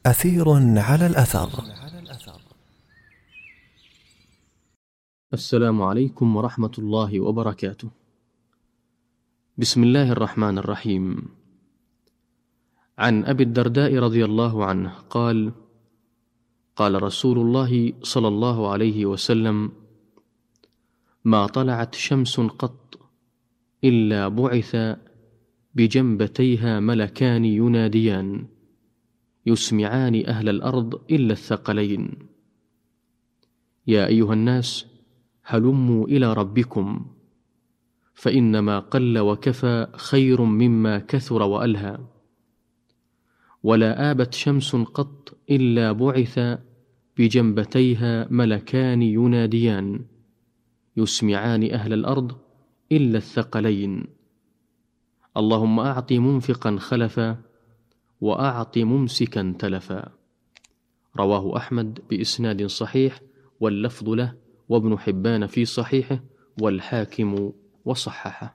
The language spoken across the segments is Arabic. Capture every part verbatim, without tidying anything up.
أثير على الأثر. السلام عليكم ورحمة الله وبركاته. بسم الله الرحمن الرحيم. عن أبي الدرداء رضي الله عنه قال: قال رسول الله صلى الله عليه وسلم: ما طلعت شمس قط إلا بعث بجنبتيها ملكان يناديان يسمعان أهل الأرض إلا الثقلين: يا أيها الناس هلموا إلى ربكم، فإنما قل وكفى خير مما كثر وألهى. ولا آبت شمس قط إلا بعث بجنبتيها ملكان يناديان يسمعان أهل الأرض إلا الثقلين: اللهم أعط منفقا خلفا وأعط ممسكا تلفا. رواه أحمد بإسناد صحيح واللفظ له، وابن حبان في صحيحه، والحاكم وصححه.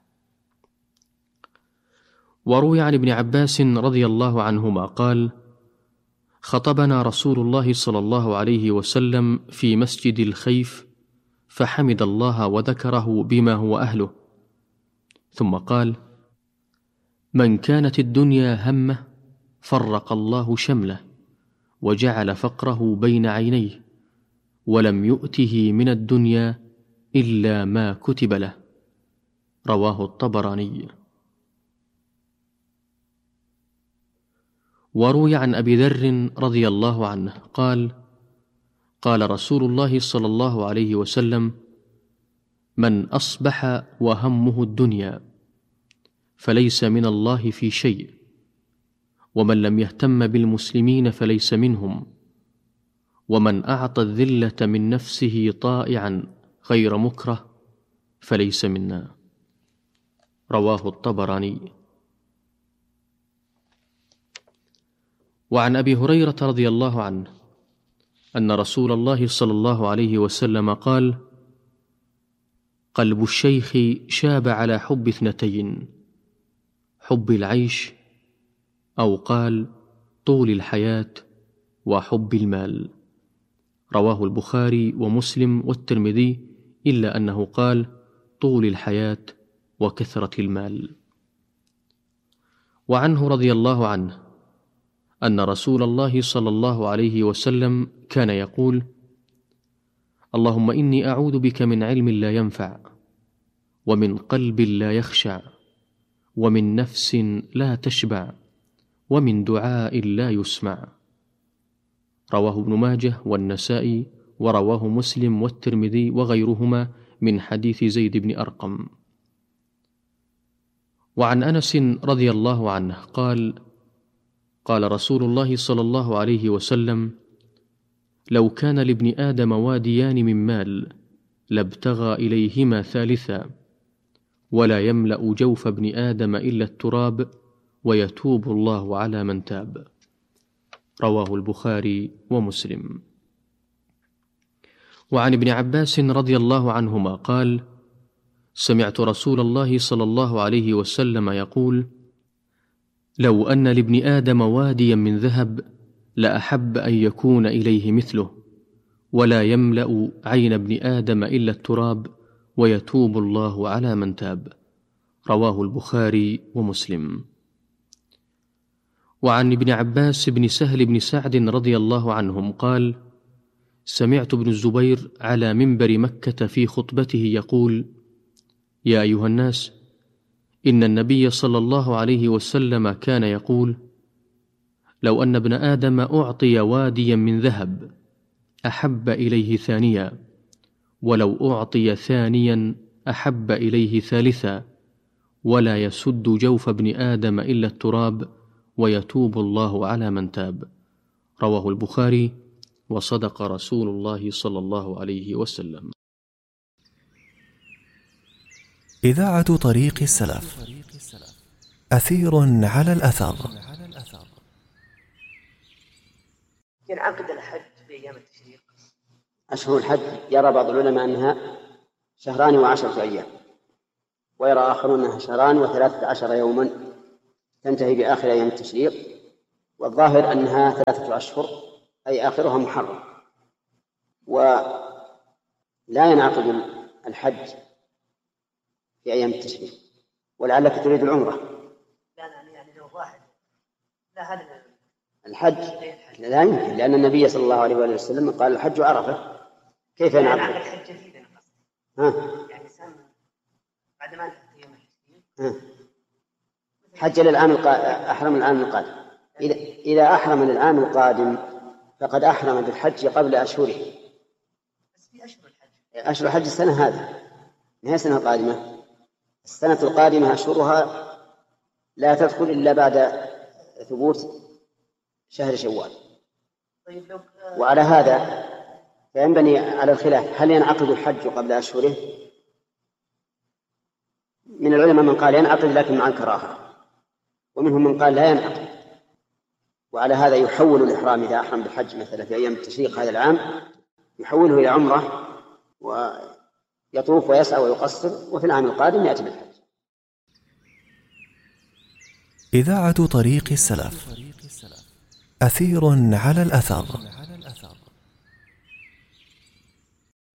وروي عن ابن عباس رضي الله عنهما قال: خطبنا رسول الله صلى الله عليه وسلم في مسجد الخيف فحمد الله وذكره بما هو أهله، ثم قال: من كانت الدنيا همه فرق الله شمله وجعل فقره بين عينيه، ولم يؤته من الدنيا إلا ما كتب له. رواه الطبراني. وروي عن أبي ذر رضي الله عنه قال: قال رسول الله صلى الله عليه وسلم: من أصبح وهمه الدنيا فليس من الله في شيء، ومن لم يهتم بالمسلمين فليس منهم، ومن أعطى الذلة من نفسه طائعا غير مكره فليس منا. رواه الطبراني. وعن أبي هريرة رضي الله عنه أن رسول الله صلى الله عليه وسلم قال: قلب الشيخ شاب على حب اثنتين: حب العيش، أو قال طول الحياة، وحب المال. رواه البخاري ومسلم والترمذي، إلا أنه قال طول الحياة وكثرة المال. وعنه رضي الله عنه أن رسول الله صلى الله عليه وسلم كان يقول: اللهم إني أعوذ بك من علم لا ينفع، ومن قلب لا يخشع، ومن نفس لا تشبع، ومن دعاء لا يسمع. رواه ابن ماجه والنسائي، ورواه مسلم والترمذي وغيرهما من حديث زيد بن أرقم. وعن أنس رضي الله عنه قال: قال رسول الله صلى الله عليه وسلم: لو كان لابن آدم واديان من مال لابتغى إليهما ثالثا، ولا يملأ جوف ابن آدم إلا التراب، ويتوب الله على من تاب. رواه البخاري ومسلم. وعن ابن عباس رضي الله عنهما قال: سمعت رسول الله صلى الله عليه وسلم يقول: لو أن لابن آدم واديا من ذهب لأحب أن يكون إليه مثله، ولا يملأ عين ابن آدم إلا التراب، ويتوب الله على من تاب. رواه البخاري ومسلم. وعن ابن عباس بن سهل بن سعد رضي الله عنهم قال: سمعت ابن الزبير على منبر مكة في خطبته يقول: يا أيها الناس، إن النبي صلى الله عليه وسلم كان يقول: لو أن ابن آدم أعطي واديا من ذهب أحب إليه ثانيا، ولو أعطي ثانيا أحب إليه ثالثا، ولا يسد جوف ابن آدم إلا التراب، ويتوب الله على من تاب. رواه البخاري. وصدق رسول الله صلى الله عليه وسلم. إذاعة طريق السلف، أثير على الأثر. ينعقد الحج في أيام التشريق. أشهر الحج يرى بعض العلماء أنها شهران وعشرة أيام، ويرى آخرون أنها شهران وثلاثة عشر يوما تنتهي بآخر أيام التشريق، والظاهر أنها ثلاثة أشهر أي آخرها محرم، ولا ينعقد الحج في أيام التشريق. ولعلك تريد العمرة. لا لا يعني لو واحد لا هذا الحج لا يمكن، لأن النبي صلى الله عليه وسلم قال الحج عرفة. كيف ينعقد الحج جديدا؟ ها يعني سنة بعد ما انتهت يوم الحج حج للعام القادم، أحرم العام القادم. إذا إذا أحرم للعام القادم فقد أحرم بالحج قبل أشهره. بس في أشهر الحج. أشهر الحج السنة هذه، ما هي السنة القادمة. السنة القادمة أشهرها لا تدخل إلا بعد ثبوت شهر شوال. طيب لو وعلى هذا فينبني على الخلاف: هل ينعقد الحج قبل أشهره؟ من العلماء من قال ينعقد لكن مع الكراهة، ومنهم من قال لا ينعقد. وعلى هذا يحول الإحرام إذا أحرم بالحج مثلا في أيام التشريق هذا العام، يحوله إلى عمرة ويطوف ويسعى ويقصر، وفي العام القادم يأتي بالحج. إذاعة طريق السلف، أثير على الأثر.